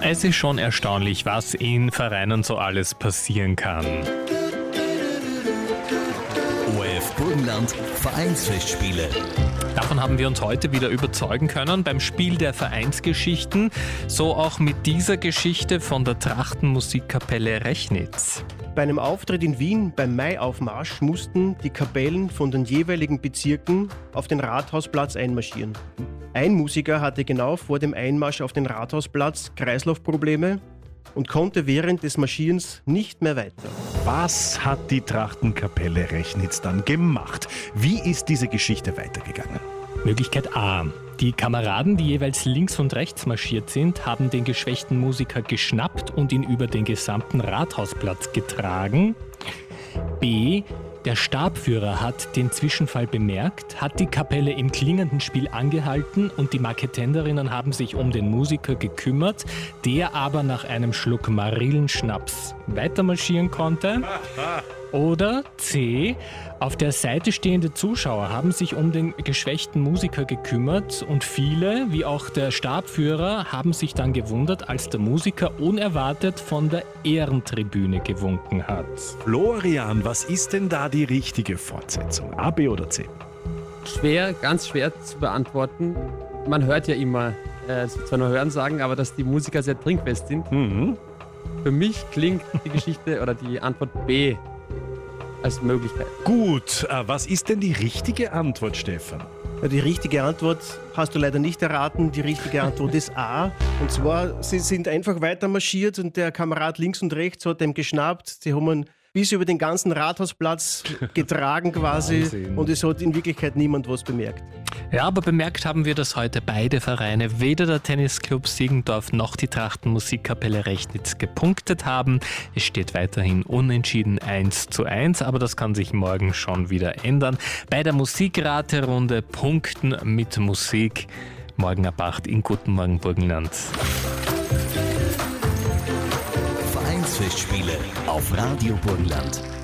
Es ist schon erstaunlich, was in Vereinen so alles passieren kann. ORF Burgenland Vereinsfestspiele. Davon haben wir uns heute wieder überzeugen können beim Spiel der Vereinsgeschichten. So auch mit dieser Geschichte von der Trachtenmusikkapelle Rechnitz. Bei einem Auftritt in Wien beim Maiaufmarsch mussten die Kapellen von den jeweiligen Bezirken auf den Rathausplatz einmarschieren. Ein Musiker hatte genau vor dem Einmarsch auf den Rathausplatz Kreislaufprobleme und konnte während des Marschierens nicht mehr weiter. Was hat die Trachtenkapelle Rechnitz dann gemacht? Wie ist diese Geschichte weitergegangen? Möglichkeit A. Die Kameraden, die jeweils links und rechts marschiert sind, haben den geschwächten Musiker geschnappt und ihn über den gesamten Rathausplatz getragen. B. Der Stabführer hat den Zwischenfall bemerkt, hat die Kapelle im klingenden Spiel angehalten und die Marketenderinnen haben sich um den Musiker gekümmert, der aber nach einem Schluck Marillenschnaps weitermarschieren konnte. Oder C. Auf der Seite stehende Zuschauer haben sich um den geschwächten Musiker gekümmert und viele, wie auch der Stabführer, haben sich dann gewundert, als der Musiker unerwartet von der Ehrentribüne gewunken hat. Florian, was ist denn da die richtige Fortsetzung? A, B oder C? Schwer, ganz schwer zu beantworten. Man hört ja immer, zwar nur Hörensagen, aber dass die Musiker sehr trinkfest sind. Für mich klingt die Geschichte oder die Antwort B als Möglichkeit. Gut, was ist denn die richtige Antwort, Stefan? Ja, die richtige Antwort hast du leider nicht erraten. Die richtige Antwort ist A. Und zwar, sie sind einfach weiter marschiert und der Kamerad links und rechts hat ihm geschnappt. Sie haben ihn bis über den ganzen Rathausplatz getragen quasi. Wahnsinn. Und es hat in Wirklichkeit niemand was bemerkt. Ja, aber bemerkt haben wir, dass heute beide Vereine, weder der Tennisclub Siegendorf noch die Trachtenmusikkapelle Rechnitz, gepunktet haben. Es steht weiterhin unentschieden 1:1, aber das kann sich morgen schon wieder ändern. Bei der Musikraterunde Punkten mit Musik. Morgen ab 8 in Guten Morgen Burgenland. Vereinsfestspiele auf Radio Burgenland.